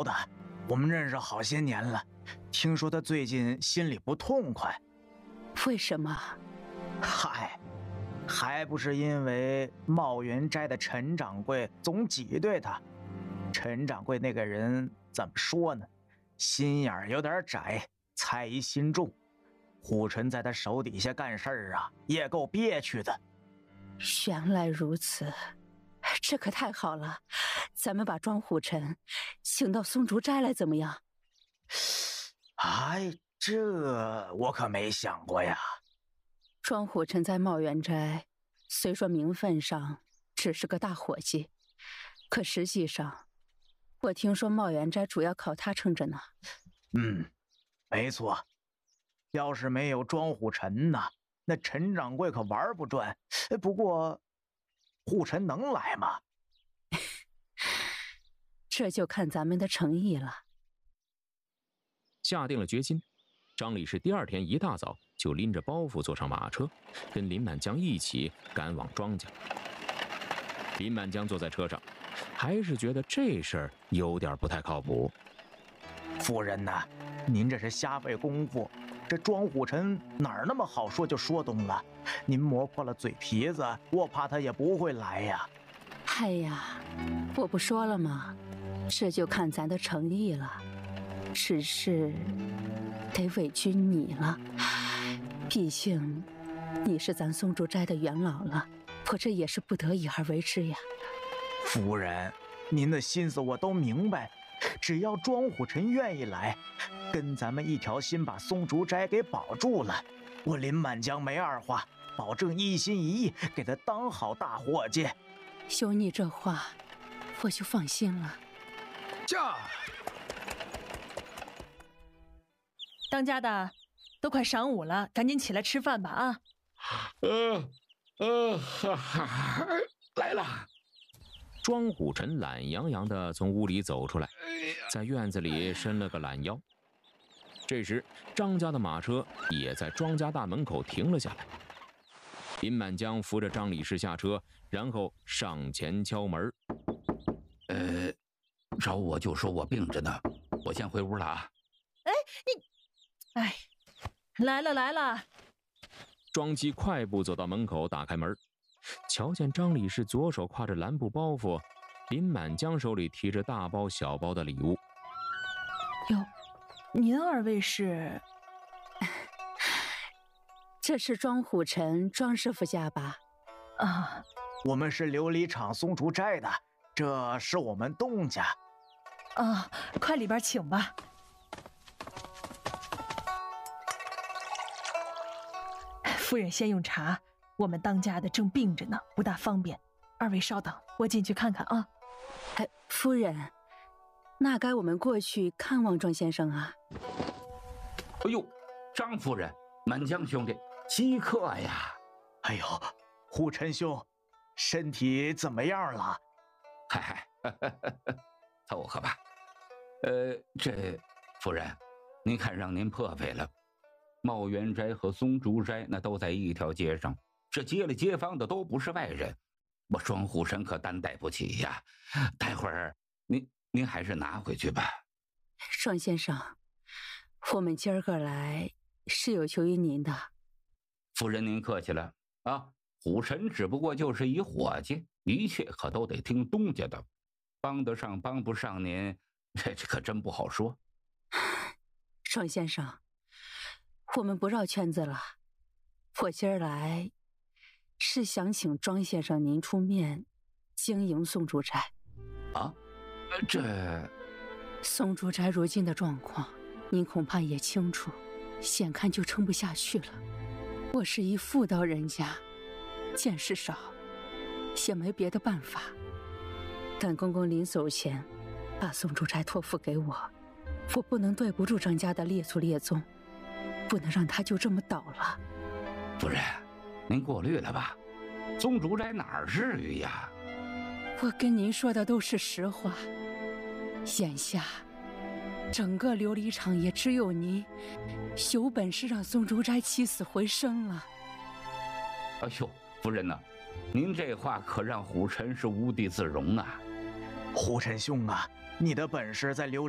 聊的，我们认识好些年了。听说他最近心里不痛快。 为什么？ 嗨，还不是因为茂源斋的陈掌柜总挤兑他。陈掌柜那个人怎么说呢？心眼有点窄，猜疑心重。虎臣在他手底下干事啊，也够憋屈的。 原来如此，这可太好了。咱们把庄虎臣请到松竹斋来怎么样？ 哎，这我可没想过呀。 庄虎臣在茂源斋虽说名分上只是个大伙计，可实际上我听说茂源斋主要靠他撑着呢。 没错。要是没有庄虎臣呢，那陈掌柜可玩不转。不过虎臣能来吗？ 这就看咱们的诚意了。 下定了决心，张理事第二天一大早就拎着包袱坐上马车，跟林满江一起赶往庄家。林满江坐在车上，还是觉得这事儿有点不太靠谱。 夫人呐，您这是瞎费功夫。这庄虎臣哪儿那么好说就说动了？您磨破了嘴皮子，我怕他也不会来呀。 哎呀，我不说了吗？这就看咱的诚意了。只是得委屈你了，毕竟你是咱松竹斋的元老了，我这也是不得已而为之呀。 夫人，您的心思我都明白，只要庄虎臣愿意来，跟咱们一条心把松竹斋给保住了，我林满江没二话，保证一心一意给他当好大伙计。 有你这话，我就放心了。 驾！ 当家的，都快晌午了，赶紧起来吃饭吧啊！ 来了。 庄虎臣懒洋洋地从屋里走出来，在院子里伸了个懒腰。这时，张家的马车也在庄家大门口停了下来。林满江扶着张理事下车，然后上前敲门。 找我就说我病着呢，我先回屋了啊。 来了。 庄妻快步走到门口，打开门，瞧见张理事左手挎着蓝布包袱，林满江手里提着大包小包的礼物。 哟，您二位是？ 这是庄虎臣庄师傅家吧？ 啊， 我们是琉璃厂松竹斋的，这是我们东家。 啊，快里边请吧。夫人先用茶，我们当家的正病着呢，不大方便。二位稍等，我进去看看啊。 夫人，那该我们过去看望庄先生啊。 哎呦，张夫人，满江兄弟，稀客呀！ 哎呦，虎臣兄，身体怎么样了？ 嗨，凑合吧。这夫人，您看让您破费了。茂源斋和松竹斋那都在一条街上，这街里街坊的都不是外人，我庄虎臣可担待不起呀。待会儿您还是拿回去吧。 庄先生，我们今儿个来是有求于您的。 夫人您客气了啊，虎臣只不过就是一伙计，一切可都得听东家的，帮得上帮不上您，这可真不好说。 庄先生，我们不绕圈子了，我今儿来是想请庄先生您出面经营松竹斋。 啊，这松竹斋如今的状况，您恐怕也清楚，眼看就撑不下去了。我是一妇道人家，见识少，也没别的办法。但公公临走前把松竹斋托付给我，我不能对不住张家的列祖列宗，不能让他就这么倒了。 夫人，您过虑了吧？松竹斋哪儿至于呀？ 我跟您说的都是实话。眼下整个琉璃厂也只有您有本事让松竹斋起死回生了。 哎呦，夫人呐，您这话可让虎臣是无地自容啊。 虎臣兄啊，你的本事在琉璃